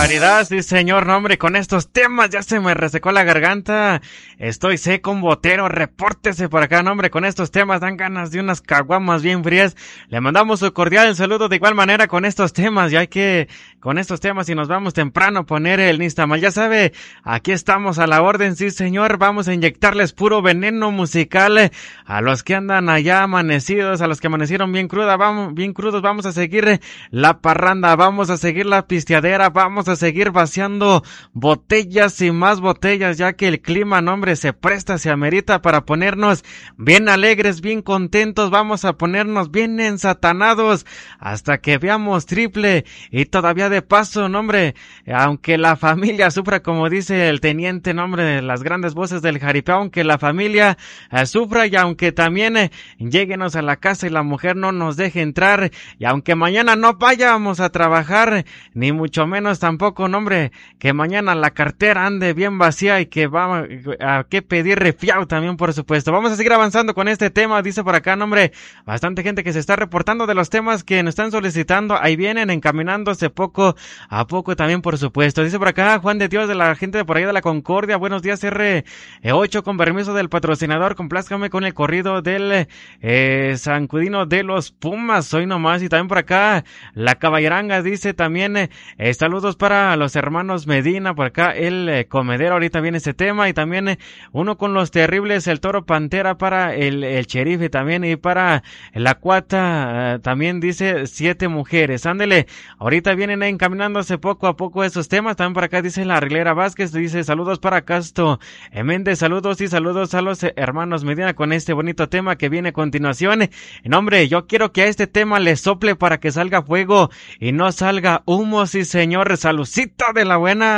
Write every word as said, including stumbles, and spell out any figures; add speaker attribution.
Speaker 1: barbaridad, sí señor, no hombre, con estos temas ya se me resecó la garganta. Estoy seco, un botero, repórtese por acá, no hombre, con estos temas dan ganas de unas caguamas bien frías. Le mandamos un cordial saludo de igual manera con estos temas, ya hay que, con estos temas y nos vamos temprano a poner el Nistamal. Ya sabe, aquí estamos a la orden, sí señor, vamos a inyectarles puro veneno musical a los que andan allá amanecidos, a los que amanecieron bien cruda, vamos, bien crudos, vamos a seguir la parranda, vamos a seguir la pisteadera, vamos a seguir vaciando botellas y más botellas, ya que el clima, no hombre, se presta, se amerita para ponernos bien alegres, bien contentos, vamos a ponernos bien ensatanados hasta que veamos triple y todavía de paso, no hombre, aunque la familia sufra, como dice el teniente, no hombre, las grandes voces del jaripeo, aunque la familia eh, sufra y aunque también eh, lléguenos a la casa y la mujer no nos deje entrar y aunque mañana no vayamos a trabajar, ni mucho menos tampoco, no hombre, que mañana la cartera ande bien vacía y que va a que pedir refiao también, por supuesto. Vamos a seguir avanzando con este tema, dice por acá, no hombre, bastante gente que se está reportando de los temas que nos están solicitando, ahí vienen encaminándose poco a poco también, por supuesto. Dice por acá Juan de Dios, de la gente de por ahí de la Concordia, buenos días R ocho, con permiso del patrocinador, complázcame con el corrido del eh, Sancudino de los Pumas, hoy nomás. Y también por acá la Caballeranga dice también eh, eh, saludos para los hermanos Medina, por acá el eh, comedero, ahorita viene ese tema, y también eh, uno con los terribles, el Toro Pantera para el, el Sheriff también, y para la Cuata eh, también dice siete mujeres, ándele, ahorita vienen encaminándose poco a poco esos temas. También por acá dice la Arreglera Vázquez, dice saludos para Casto eh, Méndez, saludos y saludos a los eh, hermanos Medina con este bonito tema que viene a continuación. No hombre, yo quiero que a este tema le sople para que salga fuego y no salga humo, sí señor, salucita de la buena.